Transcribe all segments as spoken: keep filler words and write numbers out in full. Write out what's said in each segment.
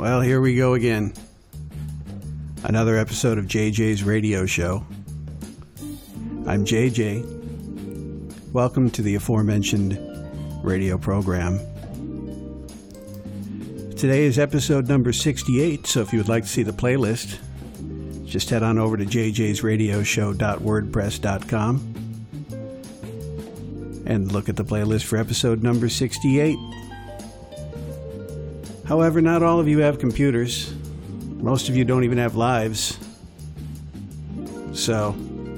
Well, here we go again. Another episode of J J's Radio Show. I'm J J. Welcome to the aforementioned radio program. Today is episode number sixty-eight, so if you would like to see the playlist, just head on over to j j's radio show dot wordpress dot com and look at the playlist for episode number sixty-eight. However, not all of you have computers. Most of you don't even have lives. So,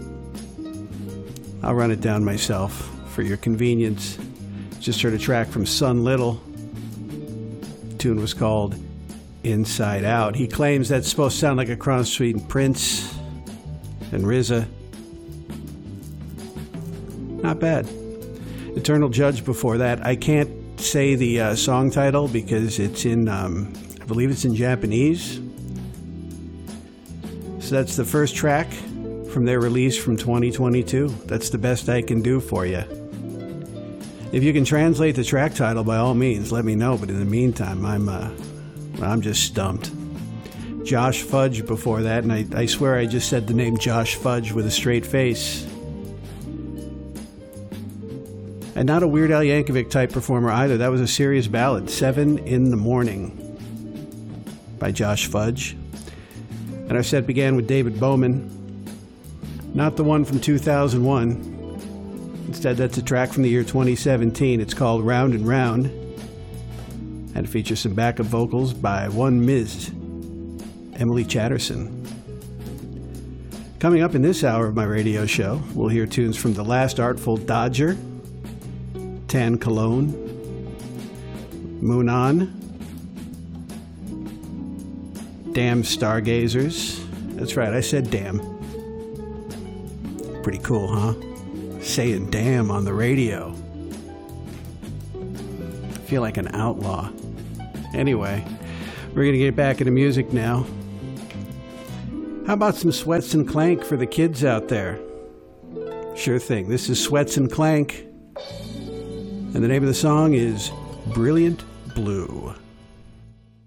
I'll run it down myself for your convenience. Just heard a track from Sun Little. The tune was called Inside Out. He claims that's supposed to sound like a cross between Prince and R Z A. Not bad. Eternal Judge before that. I can't say the uh, song title because it's in, um, I believe it's in Japanese. So that's the first track from their release from twenty twenty-two. That's the best I can do for you. If you can translate the track title, by all means, let me know. But in the meantime, I'm uh, I'm just stumped. Josh Fudge before that, and I, I swear I just said the name Josh Fudge with a straight face. And not a Weird Al Yankovic type performer either. That was a serious ballad, Seven in the Morning by Josh Fudge. And our set began with David Bowman. Not the one from two thousand one. Instead, that's a track from the year twenty seventeen. It's called Round and Round. And it features some backup vocals by one Miz Emily Chatterson. Coming up in this hour of my radio show, we'll hear tunes from The Last Artful Dodger, Tan Cologne, Moon On, Damn Stargazers. That's right, I said damn. Pretty cool, huh? Saying damn on the radio. I feel like an outlaw. Anyway, we're going to get back into music now. How about some Sweats and Clank for the kids out there? Sure thing. This is Sweats and Clank. And the name of the song is Brilliant Blue.